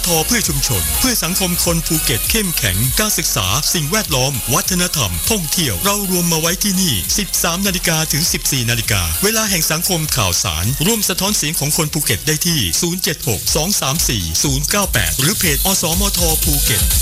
ทอเพื่อชุมชนเพื่อสังคมคนภูเก็ตเข้มแข็งการศึกษาสิ่งแวดล้อมวัฒนธรรมท่องเที่ยวเรารวมมาไว้ที่นี่ 13 นาฬิกาถึง 14 นาฬิกาเวลาแห่งสังคมข่าวสารร่วมสะท้อนเสียงของคนภูเก็ตได้ที่ 076-234-098 หรือเพจอสมทภูเก็ต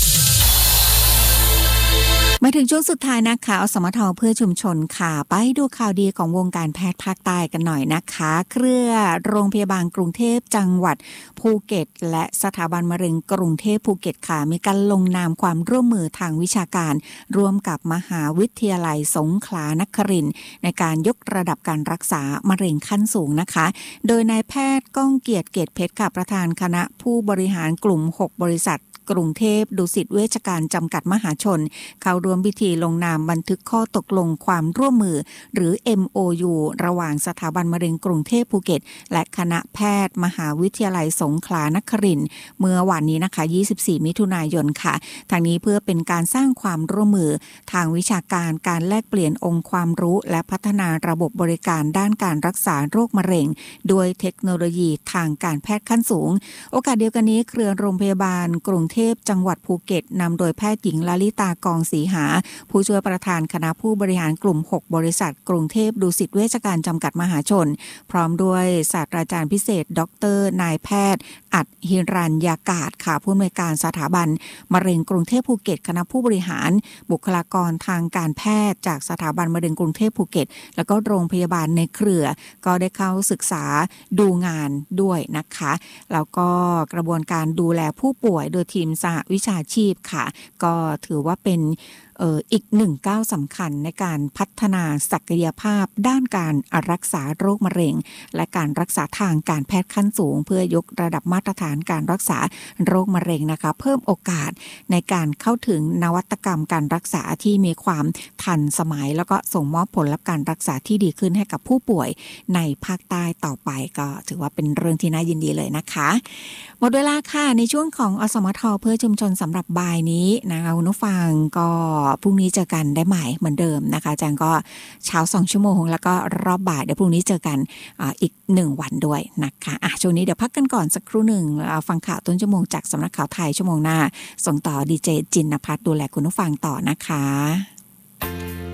มาถึงช่วงสุดท้ายนะคะอสมทเพื่อชุมชนค่ะไปดูข่าวดีของวงการแพทย์ภาคใต้กันหน่อยนะคะเครือโรงพยาบาลกรุงเทพจังหวัดภูเก็ตและสถาบันมะเร็งกรุงเทพภูเก็ตค่ะมีการลงนามความร่วมมือทางวิชาการร่วมกับมหาวิทยาลัยสงขลานครินทร์ในการยกระดับการรักษามะเร็งขั้นสูงนะคะโดยนายแพทย์ก้องเกียรติเกตเพชรค่ะประธานคณะผู้บริหารกลุ่ม6บริษัทกรุงเทพดุสิตเวชการจำกัดมหาชนเข้าร่วมพิธีลงนามบันทึกข้อตกลงความร่วมมือหรือ MOU ระหว่างสถาบันมะเร็งกรุงเทพภูเก็ตและคณะแพทย์มหาวิทยาลัยสงขลานครินทร์เมื่อวันนี้นะคะ24 มิถุนายนค่ะทางนี้เพื่อเป็นการสร้างความร่วมมือทางวิชาการการแลกเปลี่ยนองค์ความรู้และพัฒนาระบบบริการด้านการรักษาโรคมะเร็งด้วยเทคโนโลยีทางการแพทย์ขั้นสูงโอกาสเดียวกันนี้เครือโรงพยาบาลกรุงเทพจังหวัดภูเก็ตนำโดยแพทย์หญิงลลิตากองศรีหาผู้ช่วยประธานคณะผู้บริหารกลุ่ม6บริษัทกรุงเทพดุสิตเวชการจำกัดมหาชนพร้อมด้วยศาสตราจารย์พิเศษดร.นายแพทย์อัดหิรัญญากาศค่ะผู้อำนวยการสถาบันมะเร็งกรุงเทพภูเก็ตคณะผู้บริหารบุคลากรทางการแพทย์จากสถาบันมะเร็งกรุงเทพภูเก็ตแล้วก็โรงพยาบาลในเครือก็ได้เข้าศึกษาดูงานด้วยนะคะแล้วก็กระบวนการดูแลผู้ป่วยโดยทีมสหวิชาชีพค่ะก็ถือว่าเป็นอีกหนึ่งก้าวสำคัญในการพัฒนาศักยภาพด้านการรักษาโรคมะเร็งและการรักษาทางการแพทย์ขั้นสูงเพื่อยกระดับมาตรฐานการรักษาโรคมะเร็งนะคะเพิ่มโอกาสในการเข้าถึงนวัตกรรมการรักษาที่มีความทันสมัยแล้วก็ส่งมอบผลลัพธ์การรักษาที่ดีขึ้นให้กับผู้ป่วยในภาคใต้ต่อไปก็ถือว่าเป็นเรื่องที่น่ายินดีเลยนะคะหมดเวลาค่ะในช่วงของอสมทเพื่อชุมชนสำหรับบ่ายนี้นะคะคุณผู้ฟังก็พรุ่งนี้เจอกันได้ใหม่เหมือนเดิมนะคะแจงก็เช้า2 ชั่วโมงแล้วก็รอบบ่ายเดี๋ยวพรุ่งนี้เจอกันอีก1วันด้วยนะคะช่วงนี้เดี๋ยวพักกันก่อนสักครู่หนึ่งฟังข่าวต้นชั่วโมงจากสำนักข่าวไทยชั่วโมงหน้าส่งต่อดีเจจินนภัทรดูแลคุณผู้ฟังต่อนะคะ